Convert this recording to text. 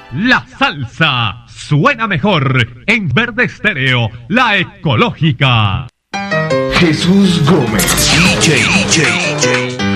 La salsa suena mejor en Verde Estéreo, la ecológica. Jesús Gómez. DJ.